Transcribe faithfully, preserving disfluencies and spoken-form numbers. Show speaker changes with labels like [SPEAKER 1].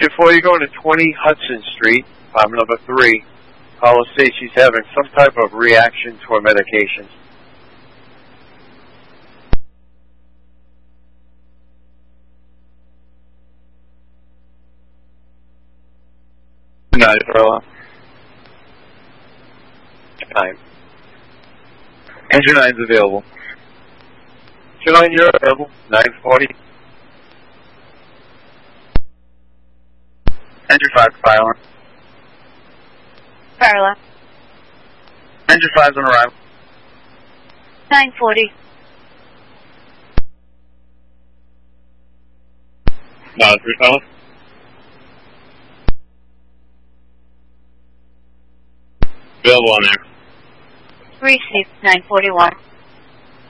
[SPEAKER 1] Before you go into twenty Hudson Street, apartment number three, caller states she's having some type of reaction to her medications.
[SPEAKER 2] Nine, Carla.
[SPEAKER 1] Nine.
[SPEAKER 2] Engine nine's available.
[SPEAKER 1] Engine nine, you're available. nine forty.
[SPEAKER 2] Engine five, silent.
[SPEAKER 3] Carla.
[SPEAKER 2] Engine five's on arrival.
[SPEAKER 3] nine forty.
[SPEAKER 2] Nine, three, silent. Available on there.
[SPEAKER 3] Received nine forty-one.